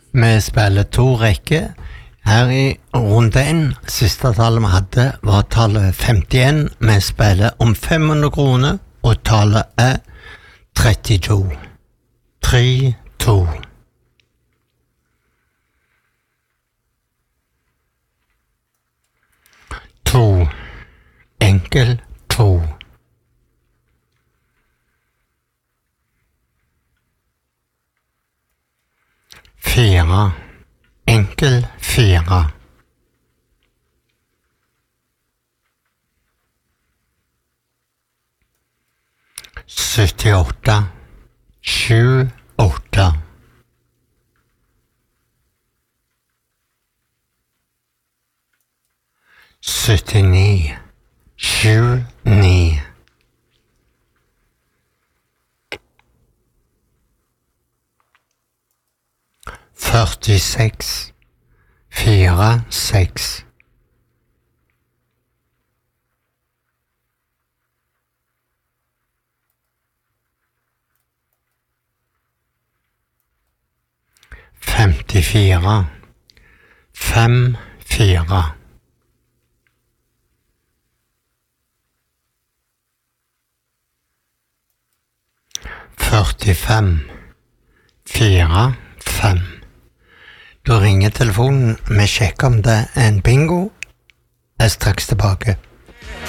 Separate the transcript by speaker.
Speaker 1: Vi spiller 2 rekker. Her i runde 1, siste tallet vi hadde, var tallet 51. Vi spiller om 500 kroner, og tallet er 32. 3, 2. Enkel 2. 4. Enkel 4. 78. 7, 8. 79. 7, 9. 46. 4, 6. 54. 5, 4. 45. 4, 5. Da ringer telefonen. Vi sjekker om det er en bingo. Jeg er straks tilbake.